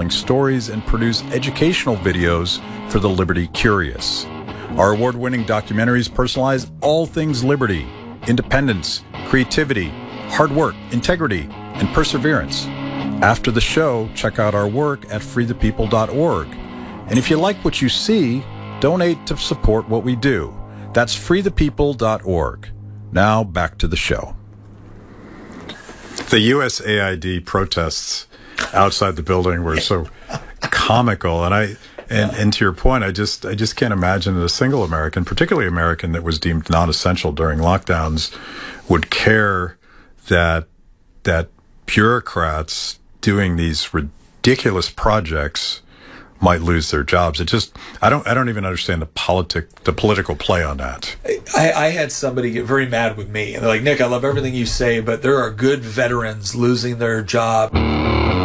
telling stories and produce educational videos for the liberty curious. Our award-winning documentaries personalize all things liberty, independence, creativity, hard work, integrity, and perseverance. After the show, check out our work at freethepeople.org. And if you like what you see, donate to support what we do. That's freethepeople.org. Now back to the show. The USAID protests outside the building were so comical, and to your point, I just can't imagine that a single American, particularly American that was deemed non-essential during lockdowns, would care that bureaucrats doing these ridiculous projects might lose their jobs. I don't even understand the political play on that. I had somebody get very mad with me, and they're like, Nick, I love everything you say, but there are good veterans losing their job.